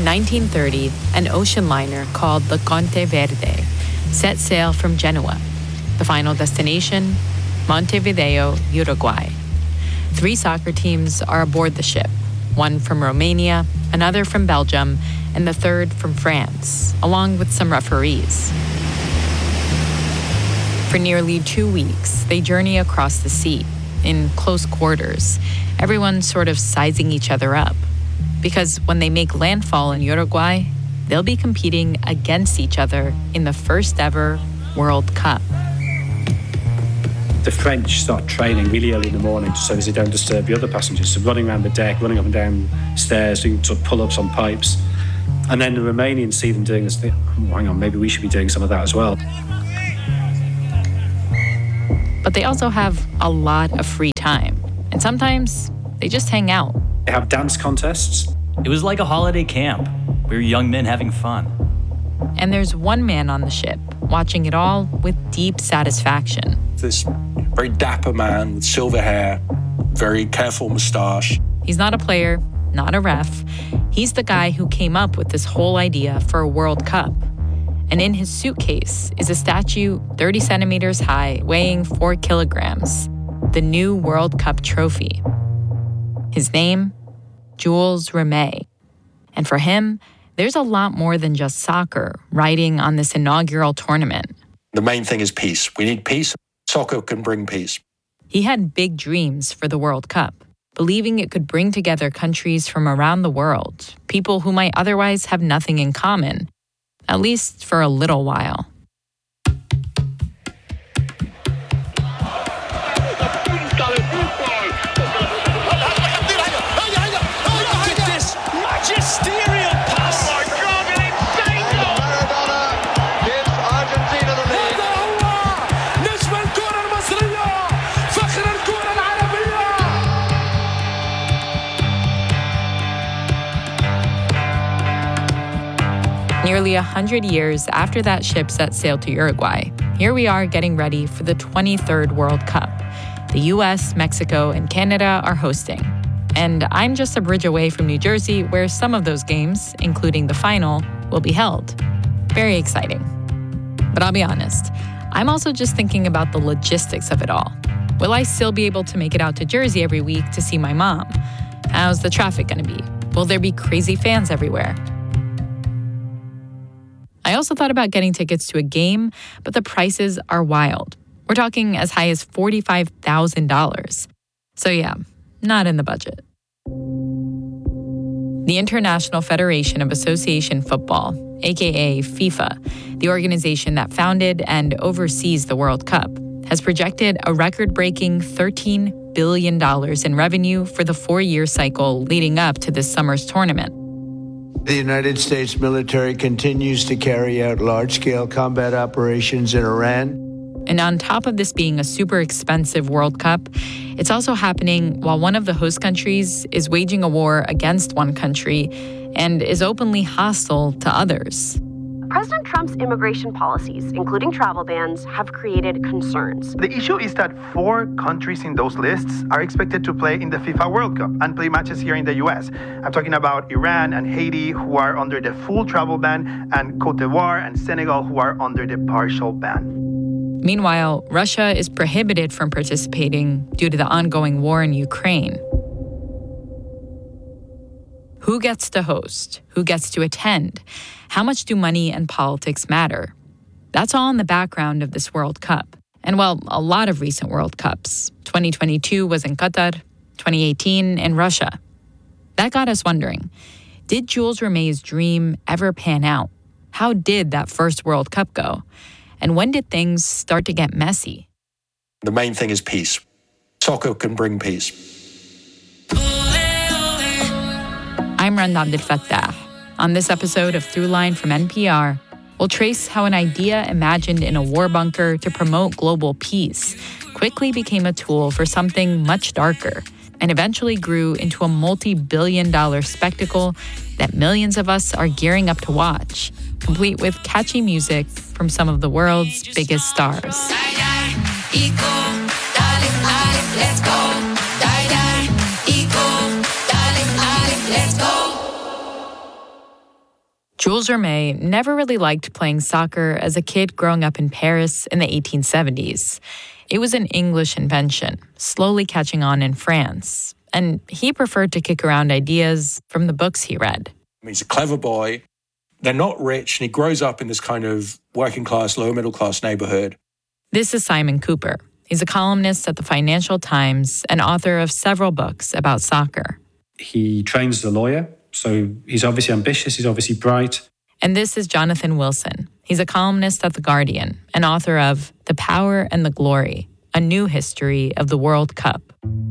1930, an ocean liner called the Conte Verde set sail from Genoa. The final destination, Montevideo, Uruguay. 3 soccer teams are aboard the ship, one from Romania, another from Belgium, and the third from France, along with some referees. For nearly 2 weeks, they journey across the sea, in close quarters, everyone sort of sizing each other up. Because when they make landfall in Uruguay, they'll be competing against each other in the first ever World Cup. The French start training really early in the morning so as they don't disturb the other passengers. So running around the deck, running up and down stairs, doing sort of pull-ups on pipes. And then the Romanians see them doing this thing. Oh, hang on, maybe we should be doing some of that as well. But they also have a lot of free time. And sometimes they just hang out. They have dance contests. It was like a holiday camp. We were young men having fun. And there's one man on the ship watching it all with deep satisfaction. This very dapper man with silver hair, very careful moustache. He's not a player, not a ref. He's the guy who came up with this whole idea for a World Cup. And in his suitcase is a statue 30 centimeters high, weighing 4 kilograms, the new World Cup trophy. His name, Jules Rimet. And for him, there's a lot more than just soccer riding on this inaugural tournament. The main thing is peace. We need peace. Soccer can bring peace. He had big dreams for the World Cup, believing it could bring together countries from around the world, people who might otherwise have nothing in common, at least for a little while. Nearly 100 years after that ship set sail to Uruguay, here we are getting ready for the 23rd World Cup. The US, Mexico, and Canada are hosting. And I'm just a bridge away from New Jersey, where some of those games, including the final, will be held. Very exciting. But I'll be honest, I'm also just thinking about the logistics of it all. Will I still be able to make it out to Jersey every week to see my mom? How's the traffic going to be? Will there be crazy fans everywhere? I also thought about getting tickets to a game, but the prices are wild. We're talking as high as $45,000. So yeah, not in the budget. The International Federation of Association Football, aka FIFA, the organization that founded and oversees the World Cup, has projected a record-breaking $13 billion in revenue for the 4-year cycle leading up to this summer's tournament. The United States military continues to carry out large-scale combat operations in Iran. And on top of this being a super expensive World Cup, it's also happening while one of the host countries is waging a war against one country and is openly hostile to others. President Trump's immigration policies, including travel bans, have created concerns. The issue is that 4 countries in those lists are expected to play in the FIFA World Cup and play matches here in the U.S. I'm talking about Iran and Haiti, who are under the full travel ban, and Cote d'Ivoire and Senegal, who are under the partial ban. Meanwhile, Russia is prohibited from participating due to the ongoing war in Ukraine. Who gets to host? Who gets to attend? How much do money and politics matter? That's all in the background of this World Cup. And well, a lot of recent World Cups. 2022 was in Qatar, 2018 in Russia. That got us wondering, did Jules Rimet's dream ever pan out? How did that first World Cup go? And when did things start to get messy? The main thing is peace. Soccer can bring peace. I'm Rand Abdel Fattah. On this episode of Throughline from NPR, we'll trace how an idea imagined in a war bunker to promote global peace quickly became a tool for something much darker and eventually grew into a multi-billion-dollar spectacle that millions of us are gearing up to watch, complete with catchy music from some of the world's biggest stars. Jules Rimet never really liked playing soccer as a kid growing up in Paris in the 1870s. It was an English invention, slowly catching on in France. And he preferred to kick around ideas from the books he read. He's a clever boy. They're not rich, and he grows up in this kind of working class, lower middle class neighborhood. This is Simon Cooper. He's a columnist at the Financial Times and author of several books about soccer. He trains as a lawyer, so he's obviously ambitious, he's obviously bright. And this is Jonathan Wilson. He's a columnist at The Guardian and author of The Power and the Glory, A New History of the World Cup.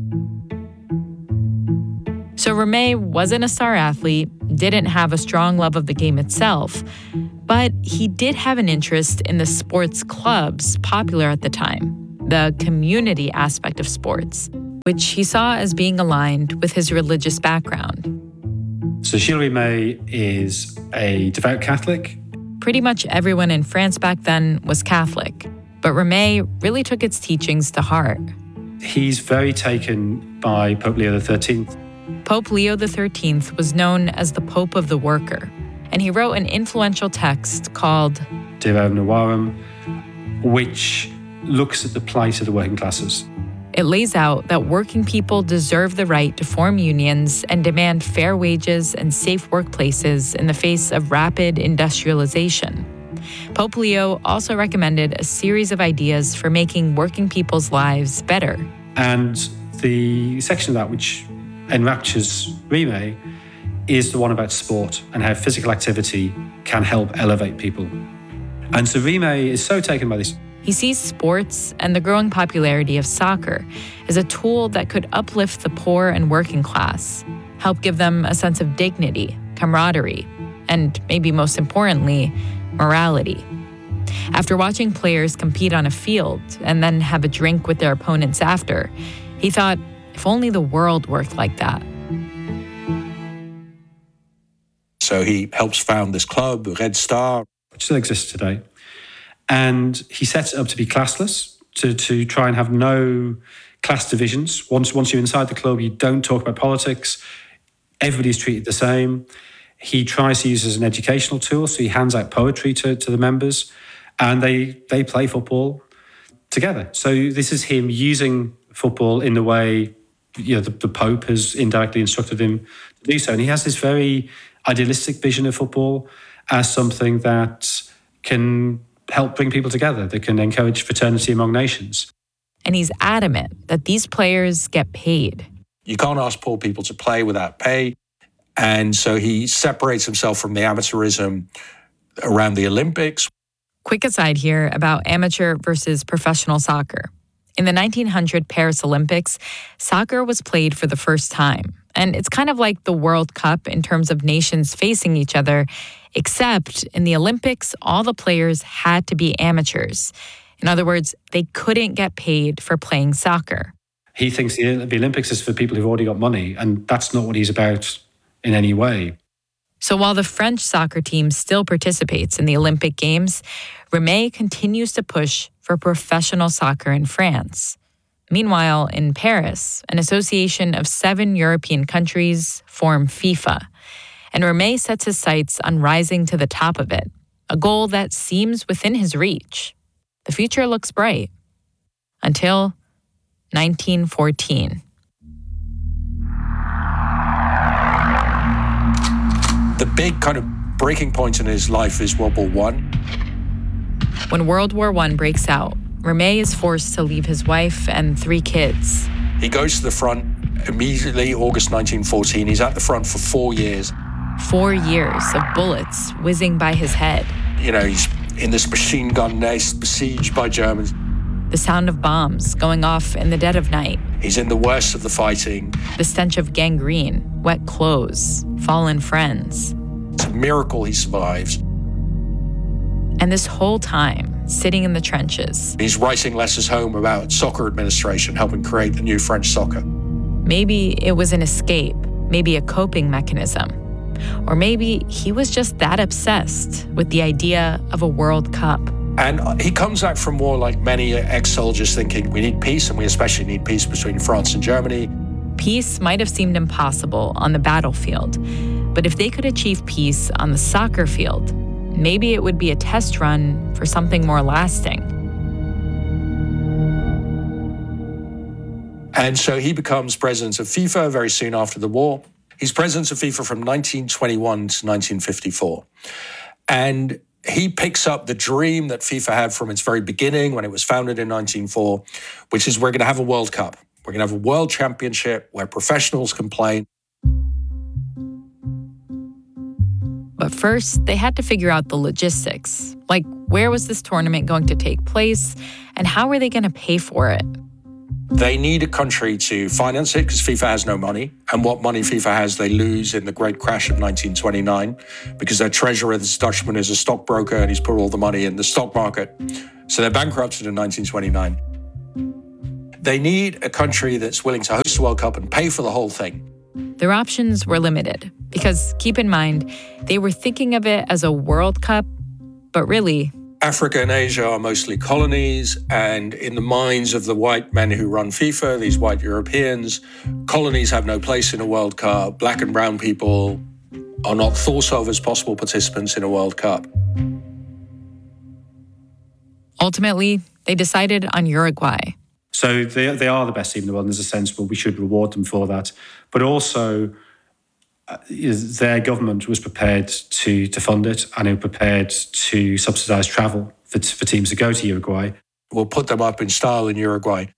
So Rimet wasn't a star athlete, didn't have a strong love of the game itself, but he did have an interest in the sports clubs popular at the time, the community aspect of sports, which he saw as being aligned with his religious background. So Gilles Rimet is a devout Catholic. Pretty much everyone in France back then was Catholic, but Rimet really took its teachings to heart. He's very taken by Pope Leo XIII. Pope Leo XIII was known as the Pope of the Worker, and he wrote an influential text called De Rerum Novarum, which looks at the plight of the working classes. It lays out that working people deserve the right to form unions and demand fair wages and safe workplaces in the face of rapid industrialization. Pope Leo also recommended a series of ideas for making working people's lives better. And the section of that which enraptures Rimet is the one about sport and how physical activity can help elevate people. And so Rimet is so taken by this. He sees sports and the growing popularity of soccer as a tool that could uplift the poor and working class, help give them a sense of dignity, camaraderie, and maybe most importantly, morality. After watching players compete on a field and then have a drink with their opponents after, he thought, if only the world worked like that. So he helps found this club, Red Star, which still exists today. And he sets it up to be classless, to try and have no class divisions. Once you're inside the club, you don't talk about politics. Everybody's treated the same. He tries to use it as an educational tool, so he hands out poetry to the members, and they play football together. So this is him using football in the way the Pope has indirectly instructed him to do so. And he has this very idealistic vision of football as something that can help bring people together, that can encourage fraternity among nations. And he's adamant that these players get paid. You can't ask poor people to play without pay. And so he separates himself from the amateurism around the Olympics. Quick aside here about amateur versus professional soccer. In the 1900 Paris Olympics, soccer was played for the first time. And it's kind of like the World Cup in terms of nations facing each other, except in the Olympics, all the players had to be amateurs. In other words, they couldn't get paid for playing soccer. He thinks the Olympics is for people who've already got money, and that's not what he's about in any way. So while the French soccer team still participates in the Olympic Games, Rimet continues to push for professional soccer in France. Meanwhile, in Paris, an association of 7 European countries form FIFA, and Rimet sets his sights on rising to the top of it, a goal that seems within his reach. The future looks bright. Until 1914. The big kind of breaking point in his life is World War I. When World War I breaks out, Rimet is forced to leave his wife and 3 kids. He goes to the front immediately, August 1914. He's at the front for 4 years. 4 years of bullets whizzing by his head. He's in this machine gun nest, besieged by Germans. The sound of bombs going off in the dead of night. He's in the worst of the fighting. The stench of gangrene, wet clothes, fallen friends. It's a miracle he survives. And this whole time, sitting in the trenches. He's writing letters home about soccer administration, helping create the new French soccer. Maybe it was an escape, maybe a coping mechanism. Or maybe he was just that obsessed with the idea of a World Cup. And he comes out from war like many ex-soldiers thinking we need peace, and we especially need peace between France and Germany. Peace might have seemed impossible on the battlefield, But if they could achieve peace on the soccer field, maybe it would be a test run for something more lasting. And so he becomes president of FIFA very soon after the war. He's president of FIFA from 1921 to 1954. And he picks up the dream that FIFA had from its very beginning when it was founded in 1904, which is we're going to have a World Cup. We're going to have a World Championship where professionals can play. But first, they had to figure out the logistics. Like, where was this tournament going to take place, and how were they going to pay for it? They need a country to finance it because FIFA has no money. And what money FIFA has, they lose in the great crash of 1929 because their treasurer, this Dutchman, is a stockbroker and he's put all the money in the stock market. So they're bankrupted in 1929. They need a country that's willing to host the World Cup and pay for the whole thing. Their options were limited because, keep in mind, they were thinking of it as a World Cup, but really, Africa and Asia are mostly colonies, and in the minds of the white men who run FIFA, these white Europeans, colonies have no place in a World Cup. Black and brown people are not thought of as possible participants in a World Cup. ultimately, they decided on Uruguay. So they are the best team in the world, and there's a sense, well, we should reward them for that. But also, their government was prepared to fund it, and they were prepared to subsidise travel for teams to go to Uruguay. We'll put them up in style in Uruguay.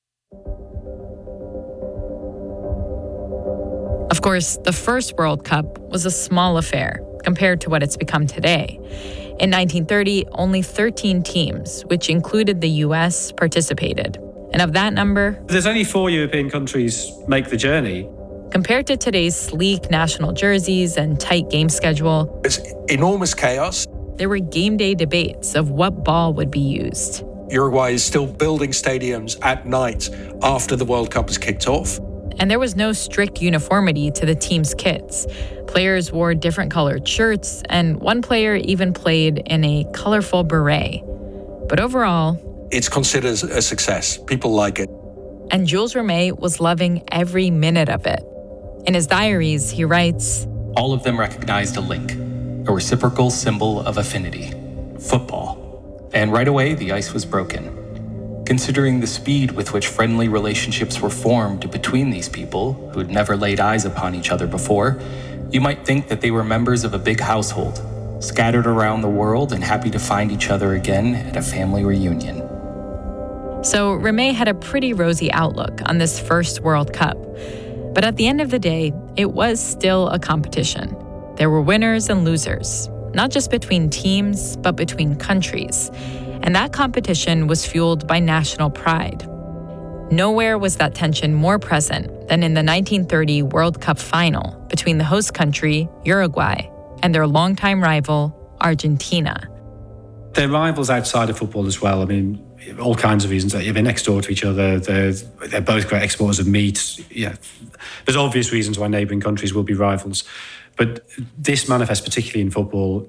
Of course, the first World Cup was a small affair compared to what it's become today. In 1930, only 13 teams, which included the US, participated. And of that number, there's only 4 European countries make the journey. Compared to today's sleek national jerseys and tight game schedule, It's enormous chaos. there were game day debates of what ball would be used. Uruguay is still building stadiums at night after the World Cup is kicked off. And there was no strict uniformity to the team's kits. Players wore different colored shirts, and one player even played in a colorful beret. But overall, It's considered a success. People like it. and Jules Rimet was loving every minute of it. In his diaries, he writes, All of them recognized a link, a reciprocal symbol of affinity, football. And right away, the ice was broken. Considering the speed with which friendly relationships were formed between these people, who'd never laid eyes upon each other before, you might think that they were members of a big household, scattered around the world and happy to find each other again at a family reunion. So Rimet had a pretty rosy outlook on this first World Cup. But at the end of the day, it was still a competition. There were winners and losers, not just between teams, but between countries. And that competition was fueled by national pride. Nowhere was that tension more present than in the 1930 World Cup final between the host country, Uruguay, and their longtime rival, Argentina. They're rivals outside of football as well. I mean, all kinds of reasons. They're next door to each other. They're both great exporters of meat. Yeah, there's obvious reasons why neighbouring countries will be rivals. But this manifests particularly in football.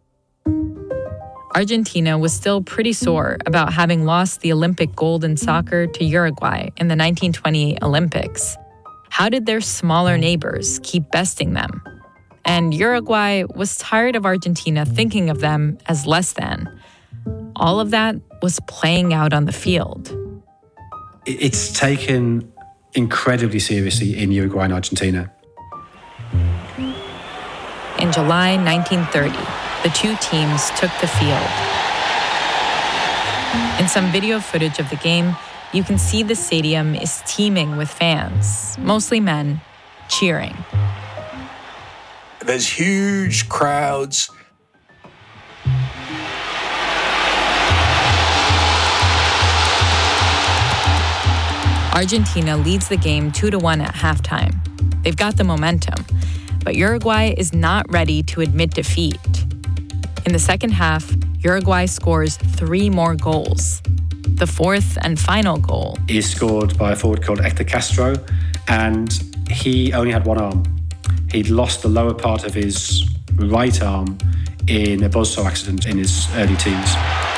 Argentina was still pretty sore about having lost the Olympic gold in soccer to Uruguay in the 1928 Olympics. How did their smaller neighbors keep besting them? And Uruguay was tired of Argentina thinking of them as less than. All of that was playing out on the field. It's taken incredibly seriously in Uruguay and Argentina. In July 1930, the two teams took the field. In some video footage of the game, you can see the stadium is teeming with fans, mostly men, cheering. There's huge crowds. Argentina leads the game 2-1 at halftime. They've got the momentum, but Uruguay is not ready to admit defeat. In the second half, Uruguay scores 3 more goals. The fourth and final goal Is scored by a forward called Hector Castro, and he only had one arm. He'd lost the lower part of his right arm in a buzzsaw accident in his early teens.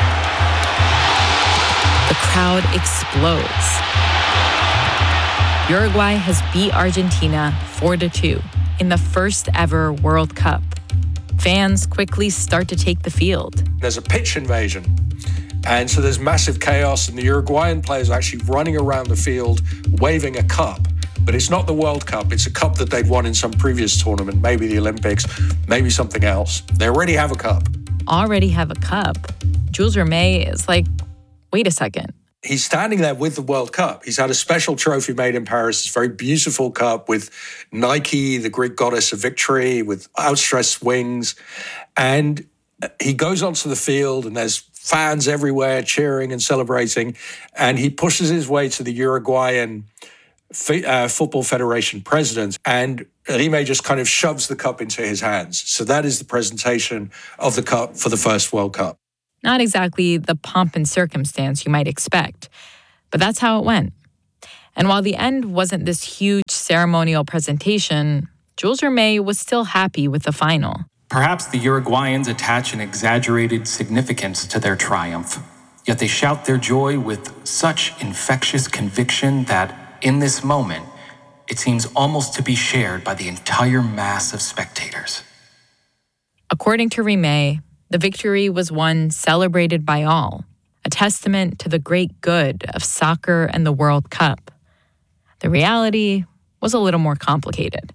The crowd explodes. Uruguay has beat Argentina 4-2, in the first ever World Cup. Fans quickly start to take the field. There's a pitch invasion. And so there's massive chaos, and the Uruguayan players are actually running around the field waving a cup. But it's not the World Cup. It's a cup that they'd won in some previous tournament, maybe the Olympics, maybe something else. They already have a cup. Already have a cup? Jules Rimet is like, wait a second. He's standing there with the World Cup. He's had a special trophy made in Paris, this very beautiful cup with Nike, the Greek goddess of victory, with outstretched wings. And he goes onto the field, and there's fans everywhere cheering and celebrating. And he pushes his way to the Uruguayan Football Federation president, and Rimet just kind of shoves the cup into his hands. So that is the presentation of the cup for the first World Cup. Not exactly the pomp and circumstance you might expect, but that's how it went. And while the end wasn't this huge ceremonial presentation, Jules Rimet was still happy with the final. Perhaps the Uruguayans attach an exaggerated significance to their triumph, yet they shout their joy with such infectious conviction that, in this moment, it seems almost to be shared by the entire mass of spectators. According to Rimet, the victory was one celebrated by all, a testament to the great good of soccer and the World Cup. The reality was a little more complicated.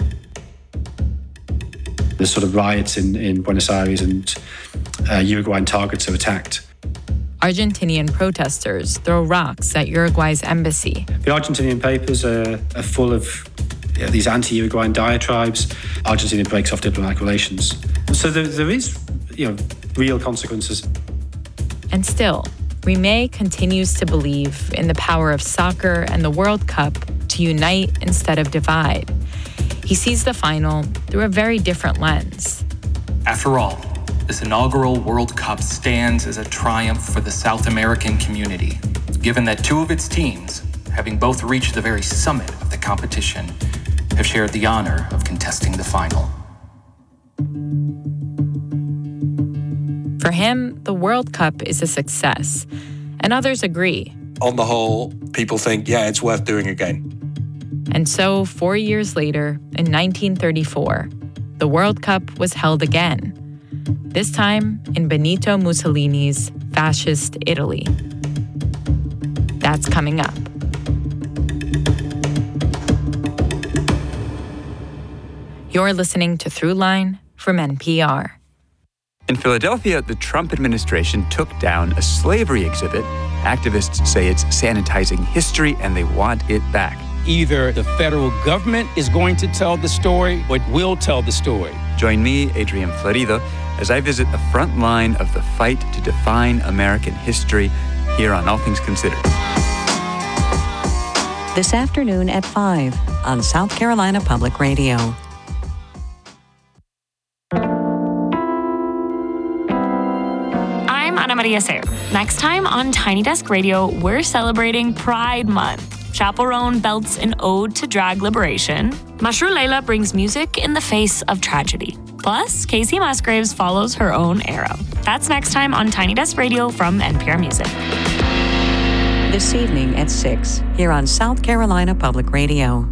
There's sort of riots in Buenos Aires, and Uruguayan targets are attacked. Argentinian protesters throw rocks at Uruguay's embassy. The Argentinian papers are full of these anti-Uruguayan diatribes. Argentina breaks off diplomatic relations. So there is, real consequences. And still, Rimet continues to believe in the power of soccer and the World Cup to unite instead of divide. He sees the final through a very different lens. After all, this inaugural World Cup stands as a triumph for the South American community, given that two of its teams, having both reached the very summit of the competition, have shared the honor of contesting the final. For him, the World Cup is a success, and others agree. On the whole, people think, it's worth doing again. And so, 4 years later, in 1934, the World Cup was held again, this time in Benito Mussolini's fascist Italy. That's coming up. You're listening to Throughline from NPR. In Philadelphia, the Trump administration took down a slavery exhibit. Activists say it's sanitizing history and they want it back. Either the federal government is going to tell the story or it will tell the story. Join me, Adrian Florido, as I visit the front line of the fight to define American history here on All Things Considered. This afternoon at 5 on South Carolina Public Radio. I'm Ana Maria Sayer. Next time on Tiny Desk Radio, we're celebrating Pride Month. Chaperone belts an ode to drag liberation. Mashrou Leila brings music in the face of tragedy. Plus, Casey Musgraves follows her own arrow. That's next time on Tiny Desk Radio from NPR Music. This evening at 6, here on South Carolina Public Radio.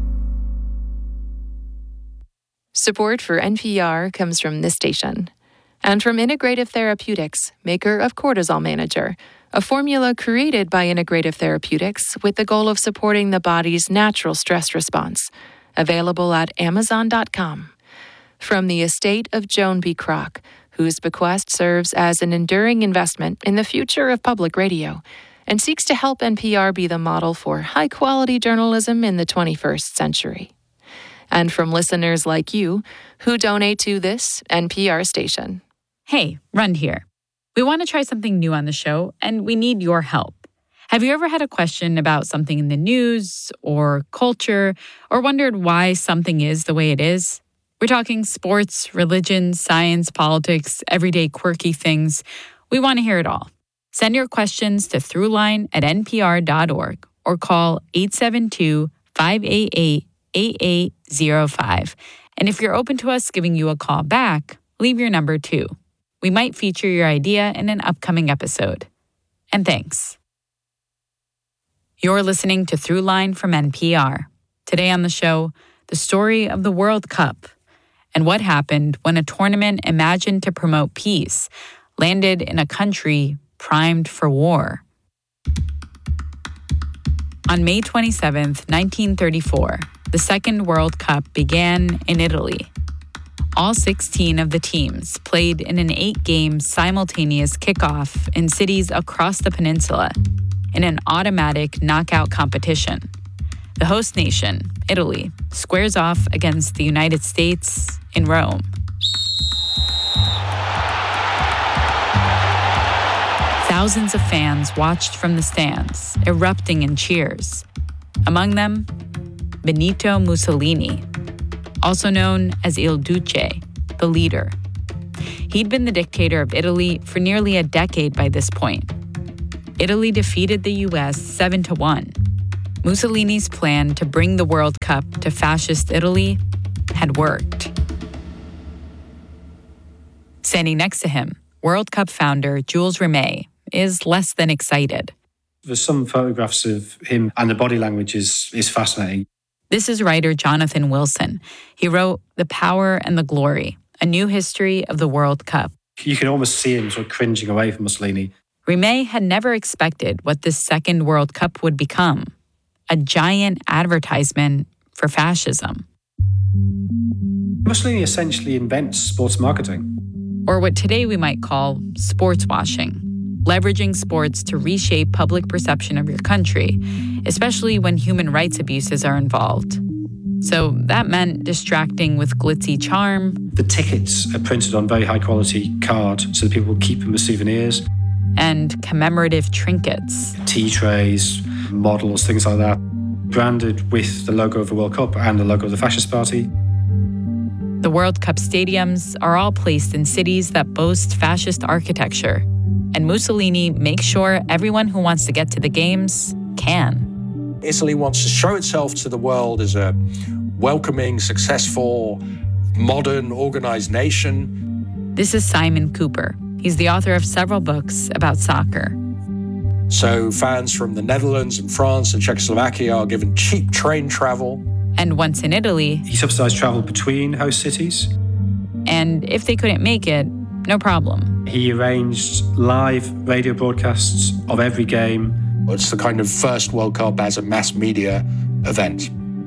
Support for NPR comes from this station. And from Integrative Therapeutics, maker of Cortisol Manager, a formula created by Integrative Therapeutics with the goal of supporting the body's natural stress response. Available at Amazon.com. From the estate of Joan B. Kroc, whose bequest serves as an enduring investment in the future of public radio and seeks to help NPR be the model for high-quality journalism in the 21st century. And from listeners like you who donate to this NPR station. Hey, Rund here. We want to try something new on the show, and we need your help. Have you ever had a question about something in the news or culture, or wondered why something is the way it is? We're talking sports, religion, science, politics, everyday quirky things. We want to hear it all. Send your questions to throughline@npr.org or call 872-588-8805. And if you're open to us giving you a call back, leave your number too. We might feature your idea in an upcoming episode. And thanks. You're listening to Throughline from NPR. Today on the show, the story of the World Cup and what happened when a tournament imagined to promote peace landed in a country primed for war. On May 27, 1934, the Second World Cup began in Italy. All 16 of the teams played in an 8-game simultaneous kickoff in cities across the peninsula in an automatic knockout competition. The host nation, Italy, squares off against the United States in Rome. Thousands of fans watched from the stands, erupting in cheers. Among them, Benito Mussolini, also known as Il Duce, the leader. He'd been the dictator of Italy for nearly a decade by this point. Italy defeated the U.S. 7-1. Mussolini's plan to bring the World Cup to fascist Italy had worked. Standing next to him, World Cup founder Jules Rimet is less than excited. There's some photographs of him, and the body language is fascinating. This is writer Jonathan Wilson. He wrote The Power and the Glory, a new history of the World Cup. You can almost see him sort of cringing away from Mussolini. Rimet had never expected what this second World Cup would become, a giant advertisement for fascism. Mussolini essentially invents sports marketing. Or what today we might call sports washing, leveraging sports to reshape public perception of your country, especially when human rights abuses are involved. So that meant distracting with glitzy charm. The tickets are printed on very high quality card so that people will keep them as souvenirs. And commemorative trinkets. Tea trays, models, things like that, branded with the logo of the World Cup and the logo of the Fascist Party. The World Cup stadiums are all placed in cities that boast fascist architecture, and Mussolini makes sure everyone who wants to get to the games can. Italy wants to show itself to the world as a welcoming, successful, modern, organized nation. This is Simon Cooper. He's the author of several books about soccer. So fans from the Netherlands and France and Czechoslovakia are given cheap train travel. And once in Italy, he subsidized travel between host cities. And if they couldn't make it, no problem. He arranged live radio broadcasts of every game. It's the kind of first World Cup as a mass media event.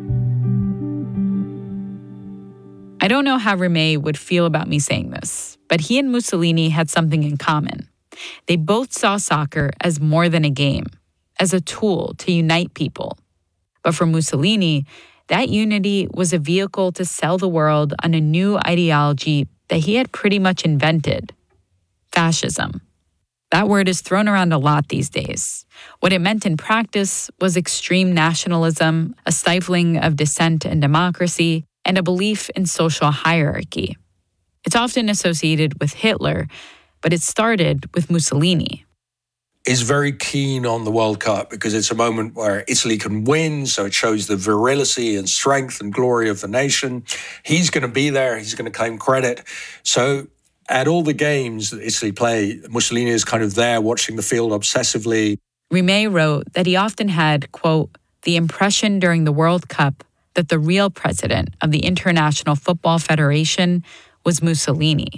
I don't know how Rimet would feel about me saying this, but he and Mussolini had something in common. They both saw soccer as more than a game, as a tool to unite people. But for Mussolini, that unity was a vehicle to sell the world on a new ideology that he had pretty much invented: fascism. That word is thrown around a lot these days. What it meant in practice was extreme nationalism, a stifling of dissent and democracy, and a belief in social hierarchy. It's often associated with Hitler, but it started with Mussolini. Is very keen on the World Cup because it's a moment where Italy can win, so it shows the virility and strength and glory of the nation. He's going to be there. He's going to claim credit. So at all the games that Italy play, Mussolini is kind of there watching the field obsessively. Rimet wrote that he often had, quote, the impression during the World Cup that the real president of the International Football Federation was Mussolini.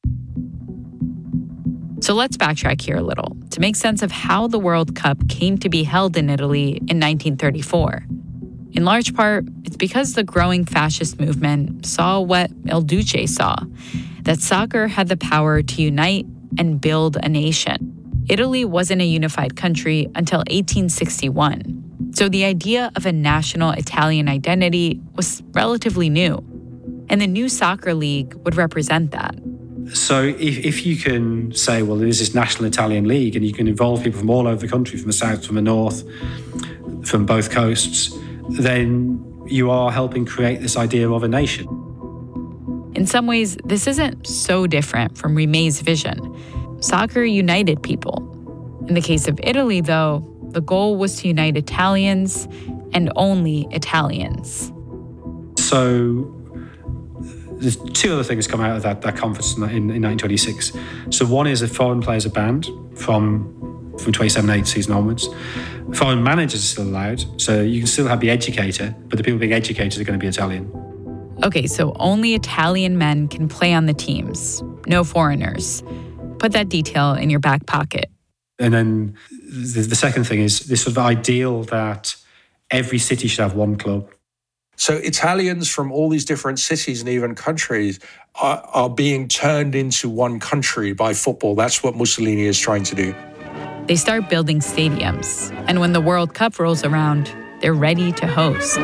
So let's backtrack here a little to make sense of how the World Cup came to be held in Italy in 1934. In large part, it's because the growing fascist movement saw what Il Duce saw, that soccer had the power to unite and build a nation. Italy wasn't a unified country until 1861, so the idea of a national Italian identity was relatively new, and the new soccer league would represent that. So if you can say, well, there's this national Italian league and you can involve people from all over the country, from the south, from the north, from both coasts, then you are helping create this idea of a nation. In some ways, this isn't so different from Rimet's vision. Soccer united people. In the case of Italy, though, the goal was to unite Italians and only Italians. So there's two other things come out of that conference in 1926. So one is that foreign players are banned from from 2007-8 season onwards. Foreign managers are still allowed, so you can still have the educator, but the people being educated are going to be Italian. Okay, so only Italian men can play on the teams, no foreigners. Put that detail in your back pocket. And then the second thing is this sort of ideal that every city should have one club. So Italians from all these different cities and even countries are being turned into one country by football. That's what Mussolini is trying to do. They start building stadiums, and when the World Cup rolls around, they're ready to host.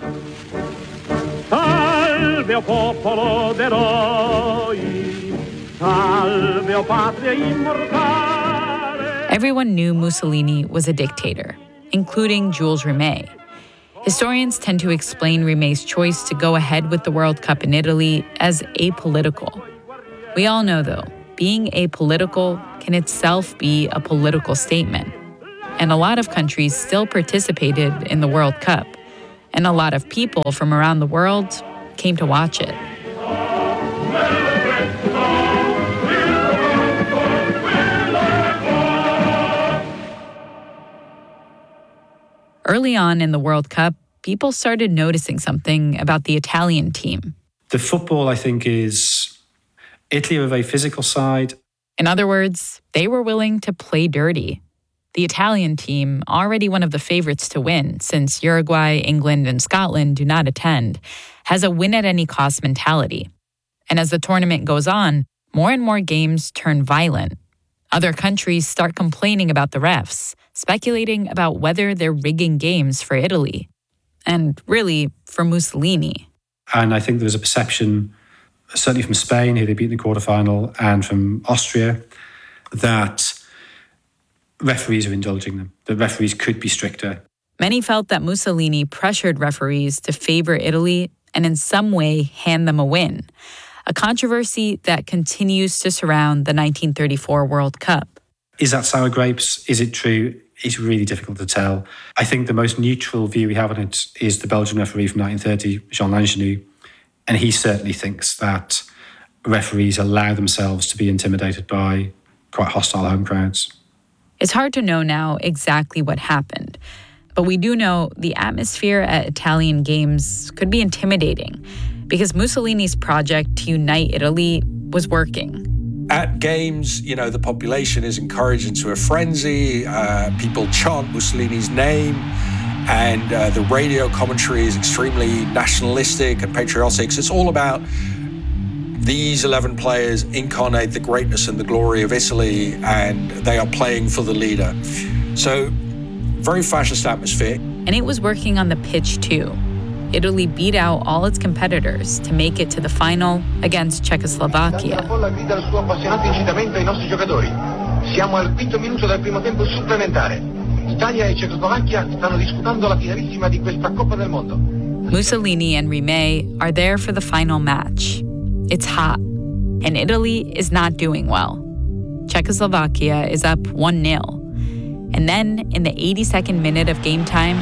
Salve o popolo d'eroi, salve o patria immortale. Everyone knew Mussolini was a dictator, including Jules Rimet. Historians tend to explain Rimet's choice to go ahead with the World Cup in Italy as apolitical. We all know, though, being apolitical can itself be a political statement. And a lot of countries still participated in the World Cup, and a lot of people from around the world came to watch it. Early on in the World Cup, people started noticing something about the Italian team. The football, I think, is Italy are a very physical side. In other words, they were willing to play dirty. The Italian team, already one of the favorites to win since Uruguay, England, and Scotland do not attend, has a win-at-any-cost mentality. And as the tournament goes on, more and more games turn violent. Other countries start complaining about the refs, speculating about whether they're rigging games for Italy. And really, for Mussolini. And I think there was a perception, certainly from Spain, who they beat in the quarterfinal, and from Austria, that referees are indulging them, that referees could be stricter. Many felt that Mussolini pressured referees to favor Italy and in some way hand them a win, a controversy that continues to surround the 1934 World Cup. Is that sour grapes? Is it true? It's really difficult to tell. I think the most neutral view we have on it is the Belgian referee from 1930, Jean Langenu, and he certainly thinks that referees allow themselves to be intimidated by quite hostile home crowds. It's hard to know now exactly what happened, but we do know the atmosphere at Italian games could be intimidating because Mussolini's project to unite Italy was working. At games, the population is encouraged into a frenzy. People chant Mussolini's name, and the radio commentary is extremely nationalistic and patriotic. So it's all about these 11 players incarnate the greatness and the glory of Italy, and they are playing for the leader. So, very fascist atmosphere. And it was working on the pitch, too. Italy beat out all its competitors to make it to the final against Czechoslovakia. Siamo al quinto minuto del primo tempo supplementare. Italia e Cecoslovacchia stanno disputando la finalissima di questa Coppa del Mondo. Mussolini and Rimet are there for the final match. It's hot, and Italy is not doing well. Czechoslovakia is up 1-0. And then, in the 82nd minute of game time,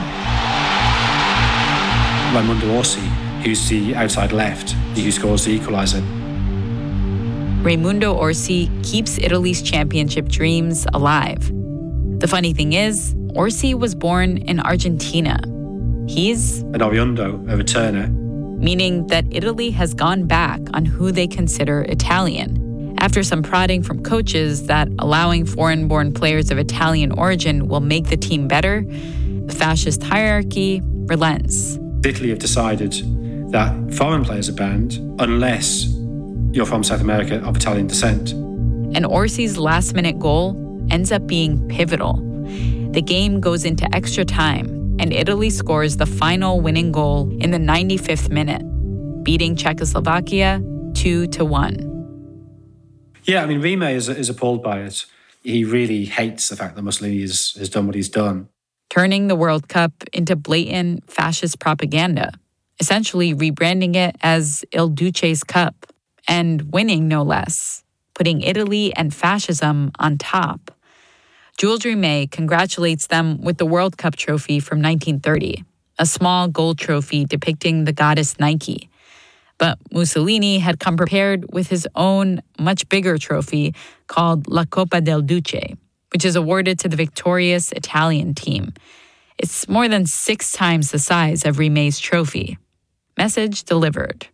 Raimundo Orsi, who's the outside left, who scores the equaliser. Raimundo Orsi keeps Italy's championship dreams alive. The funny thing is, Orsi was born in Argentina. He's an Oriundo, a returner, meaning that Italy has gone back on who they consider Italian. After some prodding from coaches that allowing foreign-born players of Italian origin will make the team better, the fascist hierarchy relents. Italy have decided that foreign players are banned unless you're from South America of Italian descent. And Orsi's last-minute goal ends up being pivotal. The game goes into extra time, and Italy scores the final winning goal in the 95th minute, beating Czechoslovakia 2-1. Yeah, I mean, Rimet is appalled by it. He really hates the fact that Mussolini has done what he's done. Turning the World Cup into blatant fascist propaganda, essentially rebranding it as Il Duce's Cup, and winning no less, putting Italy and fascism on top. Jules Rimet congratulates them with the World Cup trophy from 1930, a small gold trophy depicting the goddess Nike. But Mussolini had come prepared with his own much bigger trophy called La Coppa del Duce, which is awarded to the victorious Italian team. It's more than 6 times the size of Rimet's trophy. Message delivered.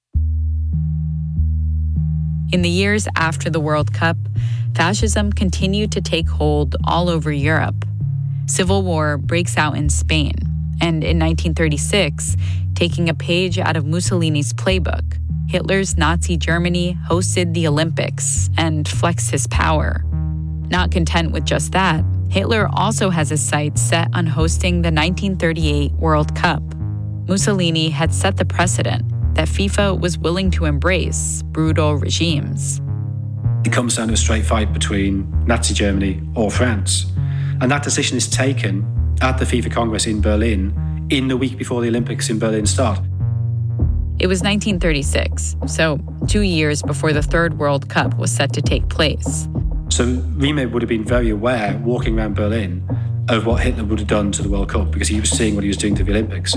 In the years after the World Cup, fascism continued to take hold all over Europe. Civil war breaks out in Spain, and in 1936, taking a page out of Mussolini's playbook, Hitler's Nazi Germany hosted the Olympics and flexed his power. Not content with just that, Hitler also has his sights set on hosting the 1938 World Cup. Mussolini had set the precedent that FIFA was willing to embrace brutal regimes. It comes down to a straight fight between Nazi Germany or France. And that decision is taken at the FIFA Congress in Berlin in the week before the Olympics in Berlin start. It was 1936, so 2 years before the Third World Cup was set to take place. So Rimet would have been very aware, walking around Berlin, of what Hitler would have done to the World Cup because he was seeing what he was doing to the Olympics.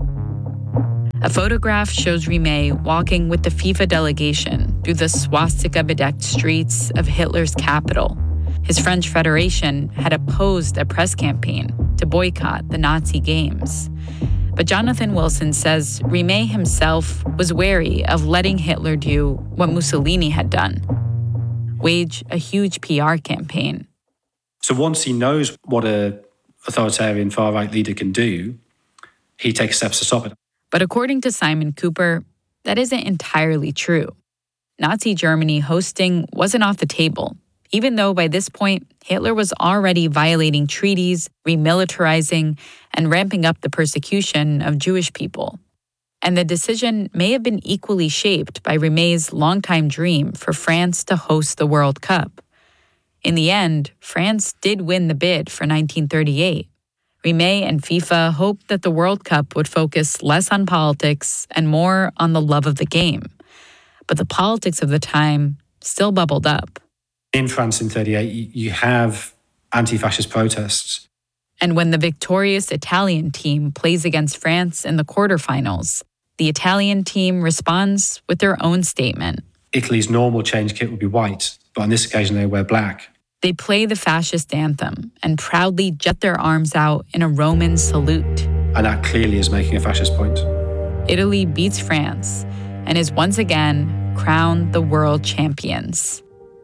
A photograph shows Rimet walking with the FIFA delegation through the swastika-bedecked streets of Hitler's capital. His French Federation had opposed a press campaign to boycott the Nazi Games. But Jonathan Wilson says Rimet himself was wary of letting Hitler do what Mussolini had done, wage a huge PR campaign. So once he knows what an authoritarian far-right leader can do, he takes steps to stop it. But according to Simon Cooper, that isn't entirely true. Nazi Germany hosting wasn't off the table, even though by this point, Hitler was already violating treaties, remilitarizing, and ramping up the persecution of Jewish people. And the decision may have been equally shaped by Rimet's longtime dream for France to host the World Cup. In the end, France did win the bid for 1938. Rimet and FIFA hoped that the World Cup would focus less on politics and more on the love of the game. But the politics of the time still bubbled up. In France in 1938, you have anti-fascist protests. And when the victorious Italian team plays against France in the quarterfinals, the Italian team responds with their own statement. Italy's normal change kit would be white, but on this occasion they wear black. They play the fascist anthem and proudly jet their arms out in a Roman salute. And that clearly is making a fascist point. Italy beats France and is once again crowned the world champions.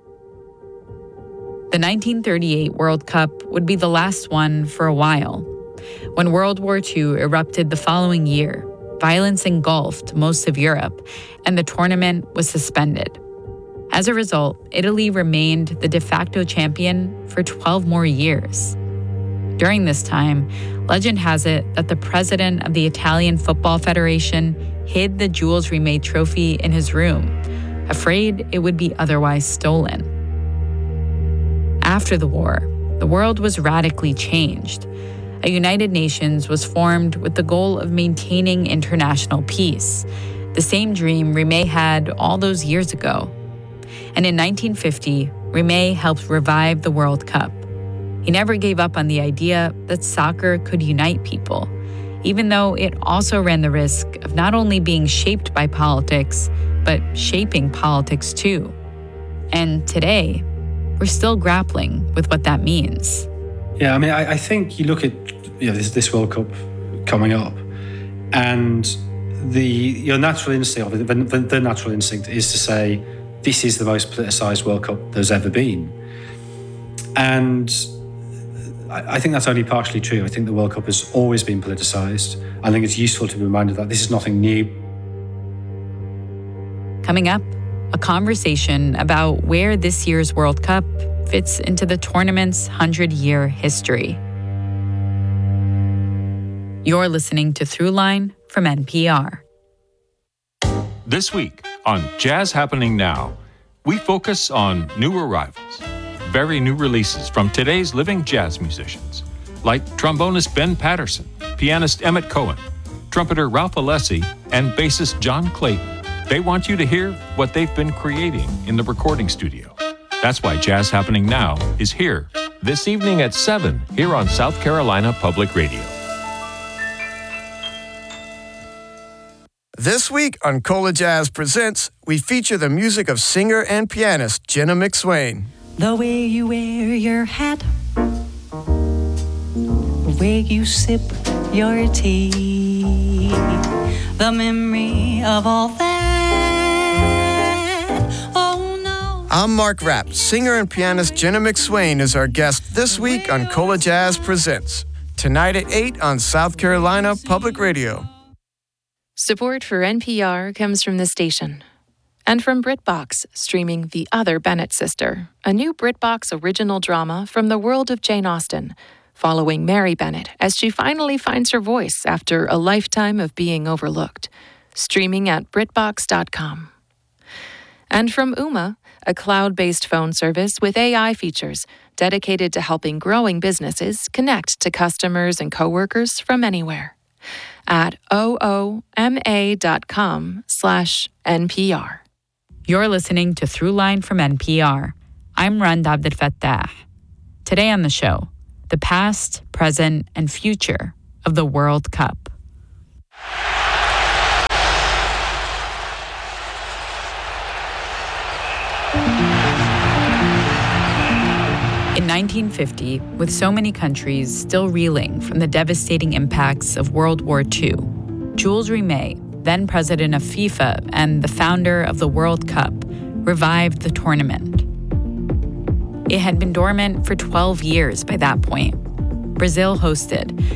The 1938 World Cup would be the last one for a while. When World War II erupted the following year, violence engulfed most of Europe, and the tournament was suspended. As a result, Italy remained the de facto champion for 12 more years. During this time, legend has it that the president of the Italian Football Federation hid the Jules Rimet trophy in his room, afraid it would be otherwise stolen. After the war, the world was radically changed. A United Nations was formed with the goal of maintaining international peace, the same dream Rimet had all those years ago. And in 1950, Rimet helped revive the World Cup. He never gave up on the idea that soccer could unite people, even though it also ran the risk of not only being shaped by politics, but shaping politics too. And today, we're still grappling with what that means. Yeah, I mean, I think you look at this World Cup coming up, and your natural instinct, the natural instinct is to say, this is the most politicised World Cup there's ever been. And I think that's only partially true. I think the World Cup has always been politicised. I think it's useful to be reminded that this is nothing new. Coming up, a conversation about where this year's World Cup fits into the tournament's 100-year history. You're listening to Throughline from NPR. This week on Jazz Happening Now, we focus on new arrivals, very new releases from today's living jazz musicians, like trombonist Ben Patterson, pianist Emmett Cohen, trumpeter Ralph Alessi, and bassist John Clayton. They want you to hear what they've been creating in the recording studio. That's why Jazz Happening Now is here this evening at 7 here on South Carolina Public Radio. This week on Cola Jazz Presents, we feature the music of singer and pianist Jenna McSwain. The way you wear your hat, the way you sip your tea, the memory of all that. Oh no. I'm Mark Rapp. Singer and pianist Jenna McSwain is our guest this week on Cola Jazz Presents. Tonight at 8 on South Carolina Public Radio. Support for NPR comes from the station. And from BritBox, streaming The Other Bennett Sister, a new BritBox original drama from the world of Jane Austen, following Mary Bennett as she finally finds her voice after a lifetime of being overlooked. Streaming at BritBox.com. And from Ooma, a cloud-based phone service with AI features dedicated to helping growing businesses connect to customers and coworkers from anywhere. At ooma.com/NPR. You're listening to Throughline from NPR. I'm Rand Abdelfattah. Today on the show, the past, present, and future of the World Cup. In 1950, with so many countries still reeling from the devastating impacts of World War II, Jules Rimet, then president of FIFA and the founder of the World Cup, revived the tournament. It had been dormant for 12 years by that point. Brazil hosted,